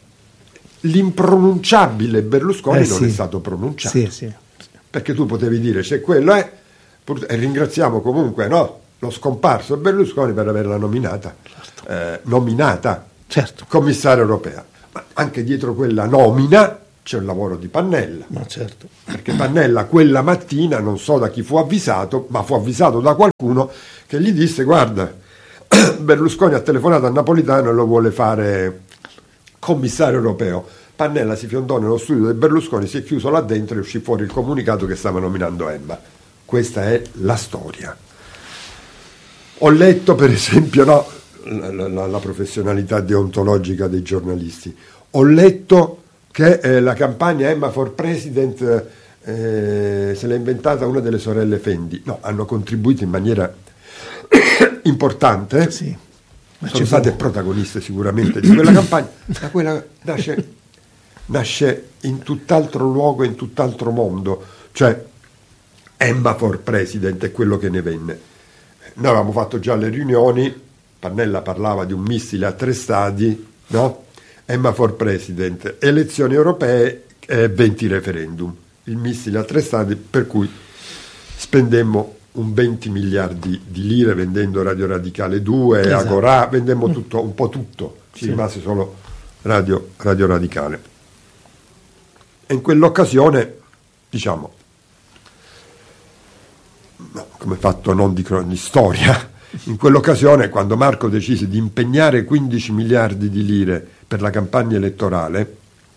l'impronunciabile Berlusconi eh, non sì. è stato pronunciato. Sì, sì, sì. Perché tu potevi dire c'è quello è, e ringraziamo comunque no, lo scomparso Berlusconi per averla nominata, certo. eh, nominata certo. commissaria europea. Ma anche dietro quella nomina c'è un lavoro di Pannella. Ma certo. Perché Pannella quella mattina, non so da chi fu avvisato, ma fu avvisato da qualcuno che gli disse guarda, Berlusconi ha telefonato a Napolitano e lo vuole fare commissario europeo. Pannella si fiondò nello studio di Berlusconi, si è chiuso là dentro e uscì fuori il comunicato che stava nominando Emma. Questa è la storia. Ho letto per esempio no, la, la, la professionalità deontologica dei giornalisti. Ho letto che eh, la campagna Emma for President eh, se l'ha inventata una delle sorelle Fendi. No, hanno contribuito in maniera importante, sì, sono state poco. protagoniste sicuramente di quella campagna, ma quella nasce, nasce in tutt'altro luogo, in tutt'altro mondo, cioè Emma for President è quello che ne venne. Noi avevamo fatto già le riunioni, Pannella parlava di un missile a tre stadi, no? Emma for President, elezioni europee e venti referendum, il missile a tre stadi, per cui spendemmo un venti miliardi di lire vendendo Radio Radicale due, esatto. Agorà, vendemmo tutto, un po' tutto, ci sì. rimase solo Radio, Radio Radicale. E in quell'occasione, diciamo, no, come fatto non di, di storia, in quell'occasione quando Marco decise di impegnare quindici miliardi di lire per la campagna elettorale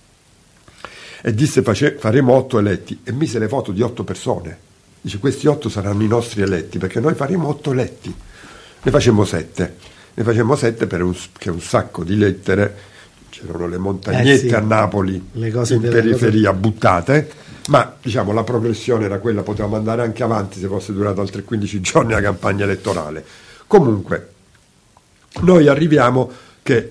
e disse face, faremo otto eletti e mise le foto di otto persone, dice questi otto saranno i nostri eletti perché noi faremo otto eletti, ne facemmo sette ne facemmo sette per un, che un sacco di lettere, c'erano le montagnette eh sì, a Napoli le cose in periferia cose... buttate, ma diciamo la progressione era quella, potevamo andare anche avanti se fosse durata altri quindici giorni la campagna elettorale. Comunque noi arriviamo che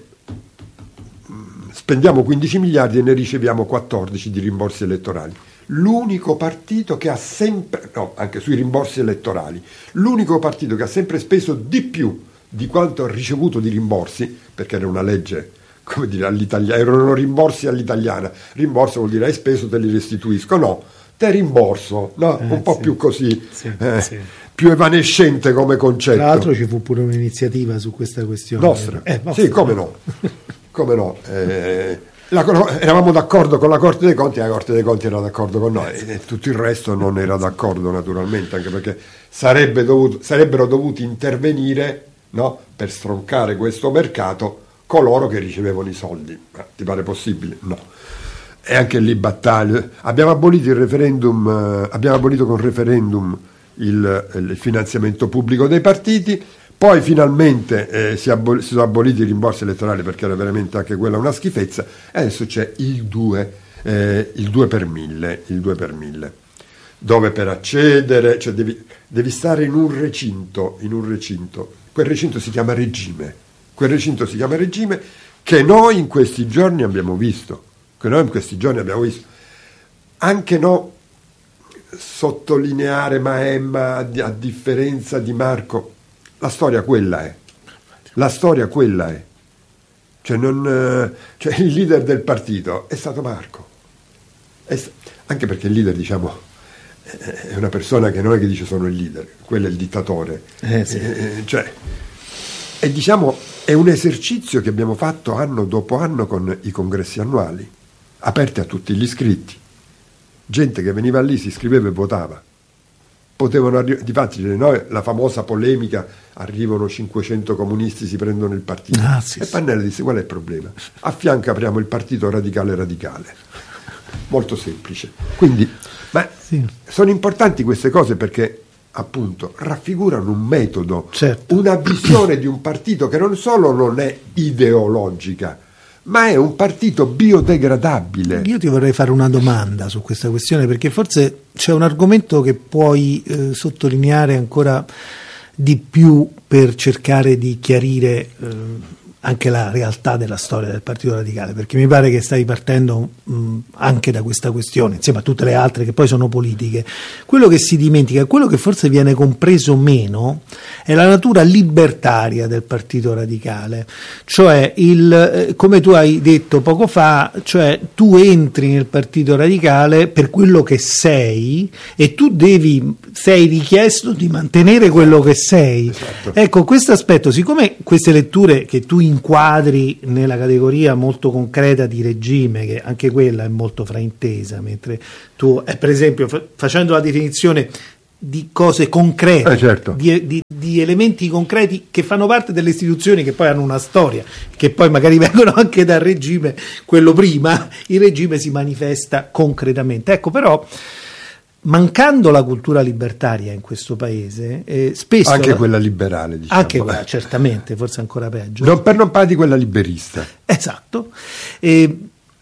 spendiamo quindici miliardi e ne riceviamo quattordici di rimborsi elettorali. L'unico partito che ha sempre, no, anche sui rimborsi elettorali, l'unico partito che ha sempre speso di più di quanto ha ricevuto di rimborsi, perché era una legge, come dire, all'italiana, erano rimborsi all'italiana, rimborso vuol dire hai speso, te li restituisco, no, te rimborso, no, eh, un po' sì, più così, sì, eh, sì. più evanescente come concetto. Tra l'altro ci fu pure un'iniziativa su questa questione. Nostra, eh, nostra. Sì, come no, come no, eh, la, eravamo d'accordo con la Corte dei Conti, la Corte dei Conti era d'accordo con noi e tutto il resto non era d'accordo naturalmente, anche perché sarebbe dovuto, sarebbero dovuti intervenire, no, per stroncare questo mercato coloro che ricevevano i soldi. Ma ti pare possibile? No. E anche lì battaglie. Abbiamo abolito il referendum, eh, abbiamo abolito con referendum il, il finanziamento pubblico dei partiti, poi finalmente eh, si, abol- si sono aboliti i rimborsi elettorali perché era veramente anche quella una schifezza, e adesso c'è il due, eh, il due per mille, il due per mille, dove per accedere, cioè devi, devi stare in un recinto, in un recinto, quel recinto si chiama regime. Quel recinto si chiama regime che noi in questi giorni abbiamo visto, che noi in questi giorni abbiamo visto, anche no sottolineare ma Emma a, a differenza di Marco, la storia quella è, la storia quella è, cioè, non, cioè il leader del partito è stato Marco, è, anche perché il leader diciamo è una persona che non è che dice sono il leader, quello è il dittatore, eh, sì. eh, cioè e diciamo è un esercizio che abbiamo fatto anno dopo anno con i congressi annuali, aperti a tutti gli iscritti, gente che veniva lì, si iscriveva e votava. Potevano arri- difatti noi la famosa polemica, arrivano cinquecento comunisti, si prendono il partito. Ah, sì, e Pannella disse qual è il problema? A fianco apriamo il partito radicale radicale. Molto semplice. Quindi, ma sì. sono importanti queste cose perché appunto raffigurano un metodo, certo. una visione di un partito che non solo non è ideologica, ma è un partito biodegradabile. Io ti vorrei fare una domanda su questa questione, perché forse c'è un argomento che puoi eh, sottolineare ancora di più per cercare di chiarire eh, anche la realtà della storia del Partito Radicale, perché mi pare che stai partendo mh, anche da questa questione, insieme a tutte le altre che poi sono politiche. Quello che si dimentica, quello che forse viene compreso meno, è la natura libertaria del Partito Radicale, cioè il, eh, come tu hai detto poco fa, cioè tu entri nel Partito Radicale per quello che sei e tu devi, sei richiesto di mantenere quello che sei. Esatto. Ecco, questo aspetto, siccome queste letture che tu inquadri nella categoria molto concreta di regime, che anche quella è molto fraintesa, mentre tu, eh, per esempio, fa- facendo la definizione di cose concrete, eh certo. di, di, di elementi concreti che fanno parte delle istituzioni che poi hanno una storia, che poi magari vengono anche dal regime, quello prima, il regime si manifesta concretamente. Ecco, però mancando la cultura libertaria in questo paese, eh, spesso anche la, quella liberale, diciamo. Anche quella, certamente, forse ancora peggio. Non per non parlare di quella liberista. Esatto. Eh,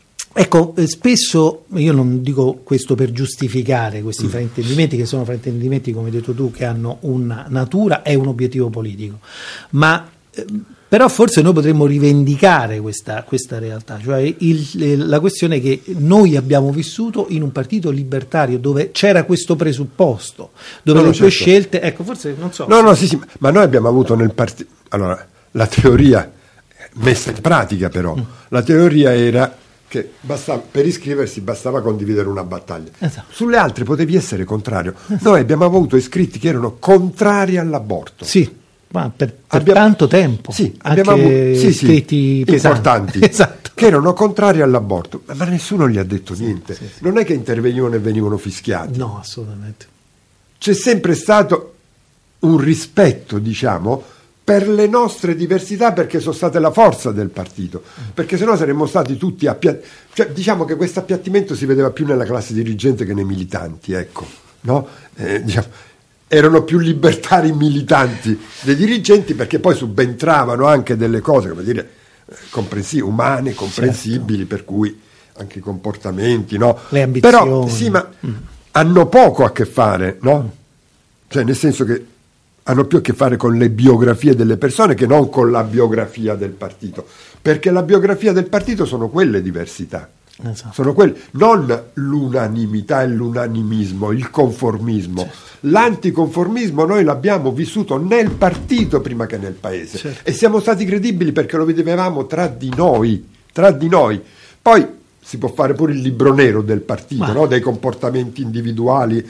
ecco, eh, spesso, io non dico questo per giustificare questi mm. fraintendimenti, che sono fraintendimenti, come hai detto tu, che hanno una natura e un obiettivo politico, ma eh, però forse noi potremmo rivendicare questa, questa realtà, cioè il, la questione che noi abbiamo vissuto in un partito libertario dove c'era questo presupposto, dove no, le tue certo. scelte, ecco, forse non so. No, no, sì, sì, ma noi abbiamo avuto nel partito, allora, la teoria messa in pratica però, mm. la teoria era che bastava, per iscriversi bastava condividere una battaglia. Esatto. Sulle altre potevi essere contrario. Esatto. Noi abbiamo avuto iscritti che erano contrari all'aborto. Sì. Ma per, per abbiamo, tanto tempo, sì, anche abbiamo avuto, sì, sì, importanti, esatto. che erano contrari all'aborto, ma, ma nessuno gli ha detto sì, niente. Sì, sì. Non è che intervenivano e venivano fischiati. No, assolutamente. C'è sempre stato un rispetto, diciamo, per le nostre diversità, perché sono state la forza del partito, perché sennò saremmo stati tutti appiattiti. Cioè, diciamo che questo appiattimento si vedeva più nella classe dirigente che nei militanti, ecco, no? Eh, diciamo, erano più libertari militanti dei dirigenti, perché poi subentravano anche delle cose, come dire, comprensi- umane, comprensibili, certo. Per cui anche i comportamenti, no? Le ambizioni. Però sì, ma mm. hanno poco a che fare, no? Cioè, nel senso che hanno più a che fare con le biografie delle persone che non con la biografia del partito, perché la biografia del partito sono quelle diversità. Esatto. Sono quelli, non l'unanimità e l'unanimismo, il conformismo. Certo. L'anticonformismo noi l'abbiamo vissuto nel partito prima che nel paese, certo. E siamo stati credibili perché lo vedevamo tra di noi, tra di noi. Poi si può fare pure il libro nero del partito, Ma... no? Dei comportamenti individuali,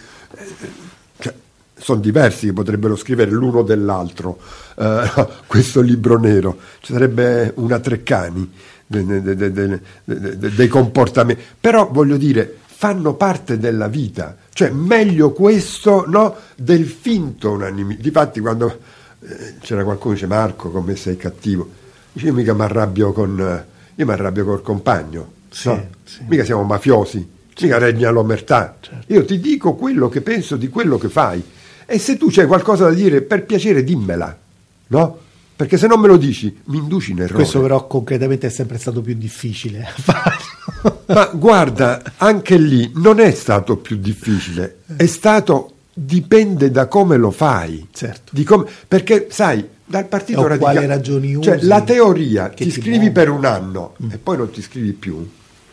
cioè, sono diversi che potrebbero scrivere l'uno dell'altro, uh, questo libro nero. Ci sarebbe una Treccani De, de, de, de, de, de, dei comportamenti, però voglio dire, fanno parte della vita, cioè meglio questo, no, del finto unanimismo. Difatti quando eh, c'era qualcuno che dice Marco come sei cattivo, dice io mica mi arrabbio con io mi arrabbio col compagno, sì, no? Sì. Mica siamo mafiosi, mica regna l'omertà, certo. Io ti dico quello che penso di quello che fai, e se tu c'hai qualcosa da dire, per piacere dimmela, no? Perché se non me lo dici mi induci in errore. Questo però concretamente è sempre stato più difficile farlo. Ma guarda, anche lì non è stato più difficile, è stato, dipende da come lo fai, certo. Di come, perché sai, dal partito o radicale, quale ragioni usi, cioè la teoria ti, ti iscrivi muove. Per un anno mm. e poi non ti iscrivi più.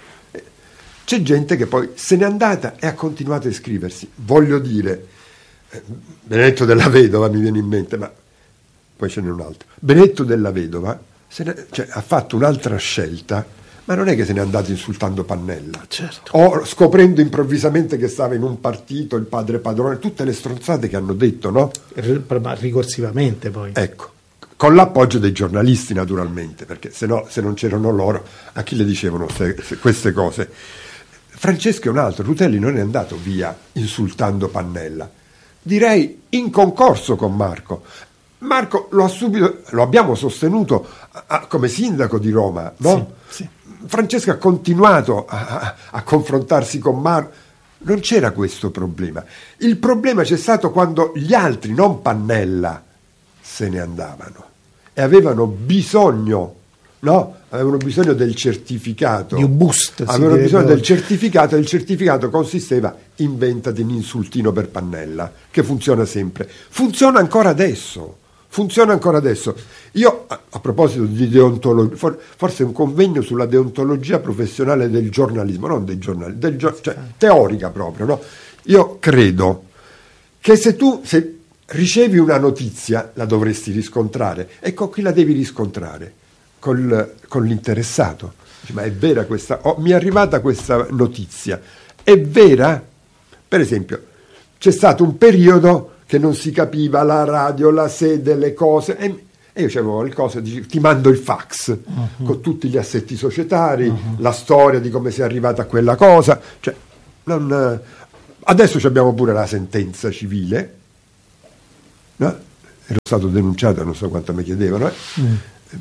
C'è gente che poi se n'è andata e ha continuato a iscriversi. Voglio dire, Benedetto della Vedova mi viene in mente, ma poi ce n'è un altro. Benedetto della Vedova se ne, cioè, ha fatto un'altra scelta, ma non è che se n'è andato insultando Pannella, certo. O scoprendo improvvisamente che stava in un partito, il padre padrone, tutte le stronzate che hanno detto, no? R- ricorsivamente poi. Ecco, con l'appoggio dei giornalisti naturalmente, perché se no, se non c'erano loro, a chi le dicevano se, se queste cose? Francesco è un altro, Rutelli non è andato via insultando Pannella, direi in concorso con Marco. Marco lo ha subito, lo abbiamo sostenuto a, a, come sindaco di Roma, no? Sì, sì. Francesco ha continuato a, a, a confrontarsi con Marco, non c'era questo problema. Il problema c'è stato quando gli altri, non Pannella, se ne andavano e avevano bisogno, no? Avevano bisogno del certificato, di un boost, avevano bisogno del certificato, e il certificato consisteva inventati un insultino per Pannella, che funziona sempre, funziona ancora adesso. funziona ancora adesso. Io, a, a proposito di deontologia, for, forse un convegno sulla deontologia professionale del giornalismo, non dei giornalisti, del gio- cioè teorica proprio, no? Io credo che se tu se ricevi una notizia la dovresti riscontrare, e con chi la devi riscontrare? Col, con l'interessato. Dici, ma è vera questa? Oh, mi è arrivata questa notizia, è vera? Per esempio, c'è stato un periodo che non si capiva la radio, la sede, le cose, e, e io c'avevo le cose, dicevo, ti mando il fax uh-huh. con tutti gli assetti societari, uh-huh. la storia di come sei arrivata a quella cosa, cioè, non, adesso abbiamo pure la sentenza civile, no? Ero stato denunciato, non so quanto mi chiedevano, eh? mm.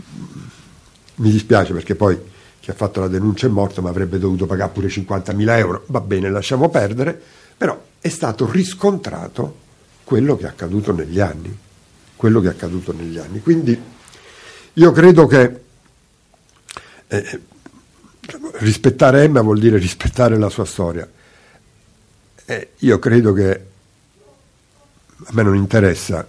mi dispiace perché poi chi ha fatto la denuncia è morto, ma avrebbe dovuto pagare pure cinquantamila euro, va bene, lasciamo perdere, però è stato riscontrato quello che è accaduto negli anni, quello che è accaduto negli anni. Quindi io credo che eh, rispettare Emma vuol dire rispettare la sua storia. Eh, io credo che a me non interessa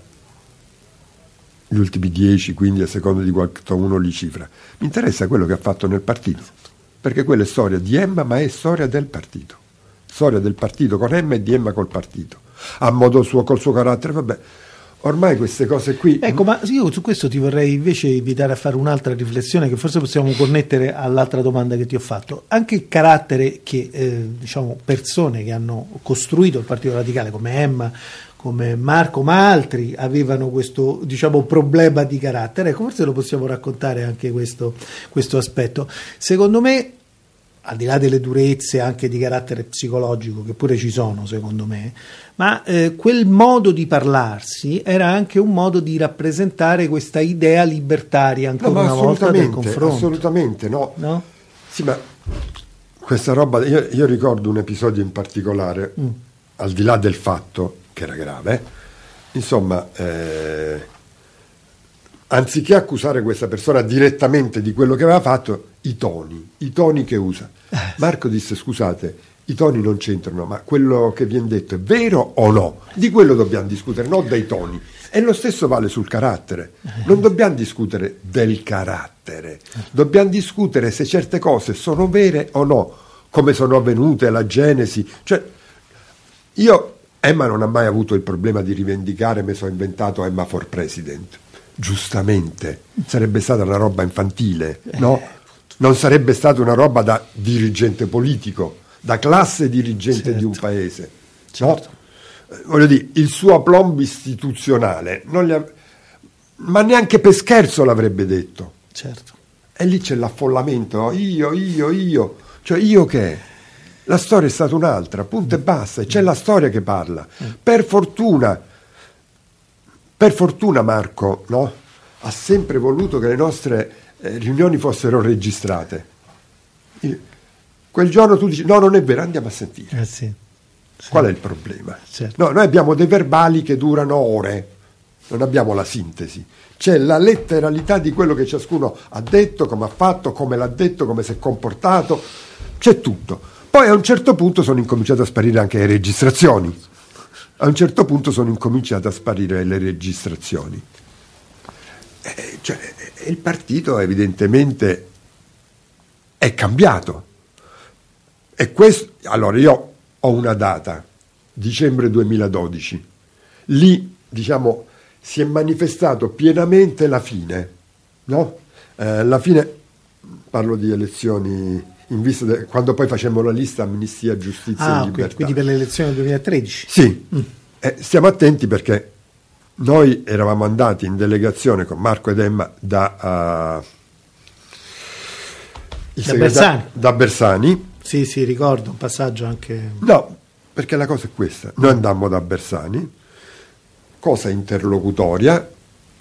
gli ultimi dieci, quindici a seconda di quanto uno li cifra, mi interessa quello che ha fatto nel partito, perché quella è storia di Emma, ma è storia del partito, storia del partito con Emma e di Emma col partito, a modo suo, col suo carattere, vabbè. Ormai queste cose qui... Ecco, ma io su questo ti vorrei invece invitare a fare un'altra riflessione che forse possiamo connettere all'altra domanda che ti ho fatto. Anche il carattere che, eh, diciamo, persone che hanno costruito il Partito Radicale, come Emma, come Marco, ma altri avevano questo, diciamo, problema di carattere. Ecco, forse lo possiamo raccontare anche questo, questo aspetto. Secondo me, al di là delle durezze anche di carattere psicologico che pure ci sono secondo me, ma eh, quel modo di parlarsi era anche un modo di rappresentare questa idea libertaria ancora no, una volta del confronto. Assolutamente no. no? Sì, ma questa roba, io, io ricordo un episodio in particolare, mm. al di là del fatto che era grave, insomma, eh, anziché accusare questa persona direttamente di quello che aveva fatto, i toni, i toni che usa. Marco disse, scusate, i toni non c'entrano, ma quello che viene detto è vero o no? Di quello dobbiamo discutere, non dei toni. E lo stesso vale sul carattere. Non dobbiamo discutere del carattere, dobbiamo discutere se certe cose sono vere o no, come sono avvenute, la genesi. Cioè, io, Emma non ha mai avuto il problema di rivendicare, mi sono inventato Emma for President. Giustamente, sarebbe stata una roba infantile, no? Non sarebbe stata una roba da dirigente politico, da classe dirigente certo. di un paese, certo. no? Eh, voglio dire, il suo aplomb istituzionale, non gli ha... ma neanche per scherzo l'avrebbe detto. Certo. E lì c'è l'affollamento, io, io, io, cioè io che? La storia è stata un'altra, punto e basta, e c'è la storia che parla. Per fortuna, per fortuna Marco, no? ha sempre voluto che le nostre eh, riunioni fossero registrate. Il, quel giorno tu dici, no, non è vero, andiamo a sentire. Eh sì, sì. Qual è il problema? Certo. No, noi abbiamo dei verbali che durano ore, non abbiamo la sintesi. C'è la letteralità di quello che ciascuno ha detto, come ha fatto, come l'ha detto, come si è comportato, c'è tutto. Poi a un certo punto sono incominciate a sparire anche le registrazioni. A un certo punto sono incominciate a sparire le registrazioni. Eh, cioè, il partito evidentemente è cambiato. E questo, allora io ho una data, dicembre duemiladodici. Lì, diciamo, si è manifestato pienamente la fine, no? Eh, la fine, parlo di elezioni in vista de, quando poi facemmo la lista amnistia, giustizia ah, e okay. libertà. Quindi per le elezioni del duemilatredici. Sì, mm. eh, stiamo attenti perché noi eravamo andati in delegazione con Marco ed Emma da, uh, da Bersani. da Bersani. Sì, sì, ricordo un passaggio anche. No, perché la cosa è questa: noi andammo da Bersani, cosa interlocutoria,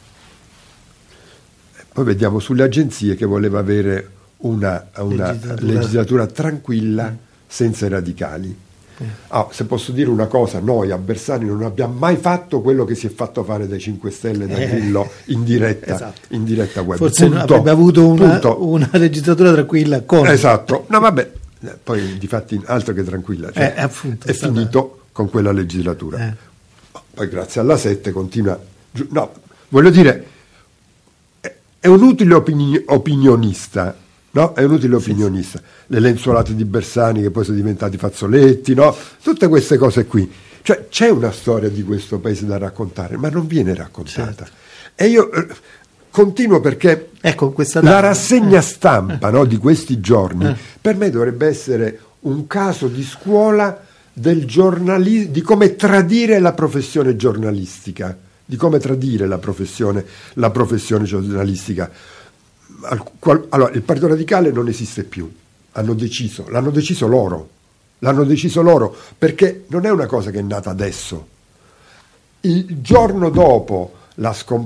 poi vediamo sulle agenzie che voleva avere una, una legislatura. legislatura tranquilla, mm. senza i radicali. Mm. Oh, se posso dire una cosa, noi a Bersani non abbiamo mai fatto quello che si è fatto fare dai cinque Stelle, da Grillo, eh. in diretta, esatto. in diretta web. Forse punto, avrebbe avuto una, una legislatura tranquilla con. Esatto, no vabbè, poi di fatti altro che tranquilla, cioè, eh, appunto, è stata... finito con quella legislatura. Eh. Poi grazie alla sette continua, no, voglio dire, è un utile opini- opinionista, no? È un utile opinionista. Le lenzuolate di Bersani che poi sono diventati fazzoletti, no? Tutte queste cose qui. Cioè c'è una storia di questo paese da raccontare, ma non viene raccontata. Certo. E io eh, continuo perché ecco, questa la rassegna stampa, no, di questi giorni eh. per me dovrebbe essere un caso di scuola del giornalismo, di come tradire la professione giornalistica, di come tradire la professione, la professione giornalistica. Allora, il Partito Radicale non esiste più, hanno deciso, l'hanno deciso loro, l'hanno deciso loro, perché non è una cosa che è nata adesso. Il giorno dopo la scomparsa